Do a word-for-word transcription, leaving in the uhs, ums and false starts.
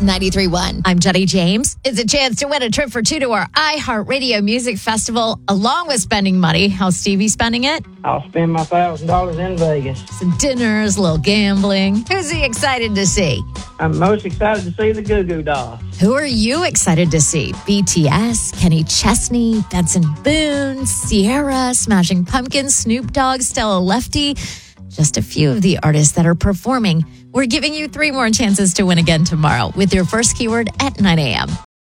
ninety-three point one. I'm Jenny James. It's a chance to win a trip for two to our iHeartRadio Music Festival, along with spending money. How's Stevie spending it? I'll spend my one thousand dollars in Vegas. Some dinners, a little gambling. Who's he excited to see? I'm most excited to see the Goo Goo Dolls. Who are you excited to see? B T S, Kenny Chesney, Benson Boone, Sierra, Smashing Pumpkins, Snoop Dogg, Stella Lefty. Just a few of the artists that are performing. We're giving you three more chances to win again tomorrow with your first keyword at nine a.m.